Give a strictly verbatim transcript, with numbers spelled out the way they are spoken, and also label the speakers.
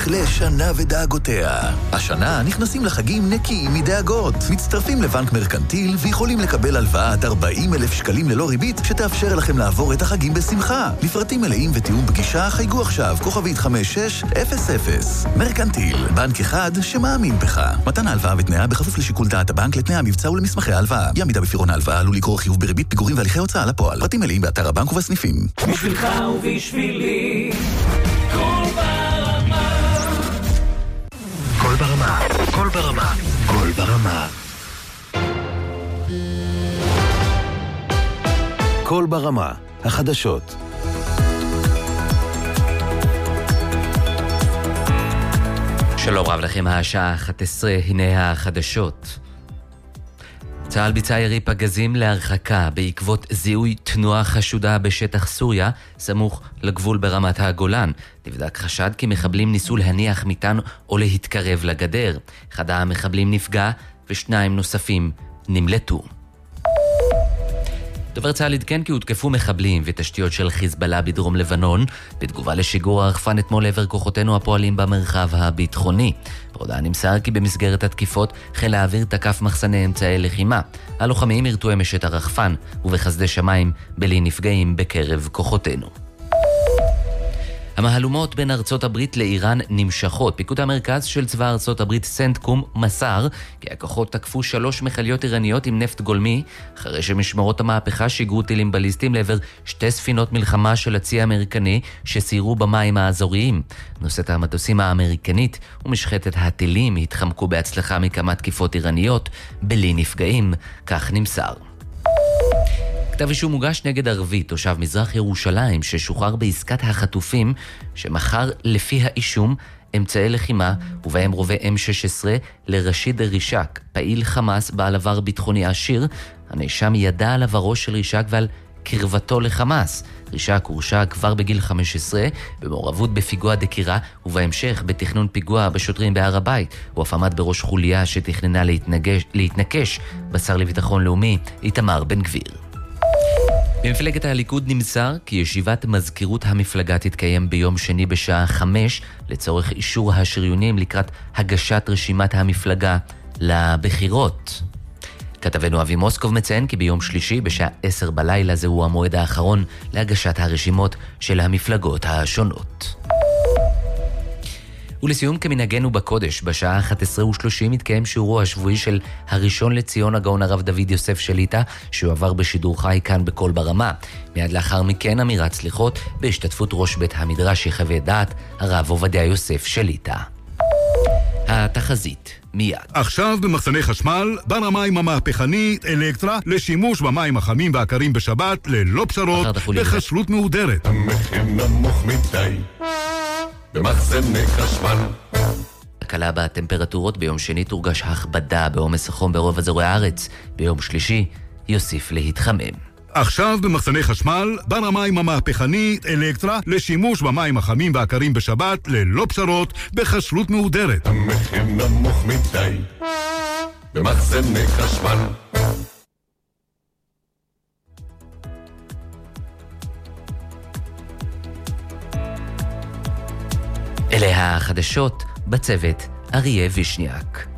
Speaker 1: תכלה שנה ודאגותיה. השנה נכנסים לחגים נקיים מדאגות. מצטרפים לבנק מרקנטיל ויכולים לקבל הלוואה עד ארבעים אלף שקלים ללא ריבית שתאפשר לכם לעבור את החגים בשמחה. לפרטים מלאים ותיאום פגישה חייגו עכשיו כוכבית חמש שש אפס אפס. מרקנטיל, בנק אחד שמאמין בך. מתן ההלוואה ותנאיה בכפוף לשיקול דעת הבנק לתנאי המבצע ולמסמכי ההלוואה. אי עמידה בפירעון ההלוואה עלול לגרור חיוב בריבית פיגורים והליכי הוצאה לפועל. פרטים מלאים באתר הבנק ובסניפים.
Speaker 2: בשבילך ובשבילי קול ברמה.
Speaker 1: קול ברמה, קול ברמה, קול ברמה. קול ברמה, החדשות.
Speaker 3: שלום רב לכם, השעה אחת עשרה, הנה החדשות. צה"ל ביצע ירי פגזים להרחקה בעקבות זיהוי תנועה חשודה בשטח סוריה, סמוך לגבול ברמת הגולן. נבדק חשד כי מחבלים ניסו להניח מטען או להתקרב לגדר. אחד המחבלים נפגע ושניים נוספים נמלטו. דובר צה"ל עדכן כי הותקפו מחבלים ותשתיות של חיזבאללה בדרום לבנון, בתגובה לשיגור הרחפן אתמול לעבר כוחותינו הפועלים במרחב הביטחוני. בהודעה נמסר כי במסגרת התקיפות חיל האוויר תקף מחסני אמצעי לחימה. הלוחמים הרתו אמש את הרחפן, ובחסדי שמיים בלי נפגעים בקרב כוחותינו. המהלומות בין ארצות הברית לאיראן נמשכות. פיקוד המרכז של צבא ארצות הברית סנטקום מסר כי הכוחות תקפו שלוש מכליות איראניות עם נפט גולמי, אחרי שמשמרות המהפכה שיגרו טילים בליסטיים לעבר שתי ספינות מלחמה של הצי האמריקני שסיירו במים האזוריים. נושאת המטוסים האמריקנית ומשחטת הטילים התחמקו בהצלחה מכמה תקיפות איראניות בלי נפגעים, כך נמסר. כתב אישום מוגש נגד ערבי, תושב מזרח ירושלים, ששוחרר בעסקת החטופים, שמכר לפי האישום אמצעי לחימה, ובהם רובה אם שש עשרה לרשיד רישק, פעיל חמאס בעל עבר ביטחוני עשיר. הנאשם ידע על עברו של רישק ועל קרבתו לחמאס. רישק הורשע כבר בגיל חמש עשרה במעורבות בפיגוע דקירה, ובהמשך בתכנון פיגוע בשוטרים בהר הבית. הוא אף עמד בראש חוליה שתכננה להתנגש, להתנקש בשר לביטחון לאומי איתמר בן גביר. במפלגת הליכוד נמסר כי ישיבת מזכירות המפלגה תתקיים ביום שני בשעה חמש לצורך אישור השריונים לקראת הגשת רשימת המפלגה לבחירות. כתבנו אבי מוסקוב מציין כי ביום שלישי בשעה עשר בלילה זהו המועד האחרון להגשת הרשימות של המפלגות השונות. ולסיום, כמנהגנו בקודש, בשעה אחת עשרה ושלושים מתקיים שיעורו השבועי של הראשון לציון הגאון הרב דוד יוסף שליטה, שהועבר בשידור חי כאן בקול ברמה. מיד לאחר מכן אמירת סליחות בהשתתפות ראש בית המדרש יחווה דעת הרב עובדיה יוסף שליטה. התחזית מיד.
Speaker 4: עכשיו במחסני חשמל, ברמים המהפכנית אלקטרה לשימוש במים החמים והקרים בשבת ללא פשרות בחשלות מהודרת.
Speaker 5: המחיר נמוך מדי במחסני חשמל.
Speaker 3: הקלה בטמפרטורות, ביום שני תורגש הכבדה בעומס החום ברוב אזורי הארץ. ביום שלישי יוסיף להתחמם.
Speaker 4: עכשיו במחסני חשמל, ברמים המהפכנית אלקטרה לשימוש במים החמים והקרים בשבת ללא פשרות בחשלות מהודרת.
Speaker 5: המחיר נמוך מדי במחסני חשמל.
Speaker 3: אלה החדשות, בצוות אריה וישניאק.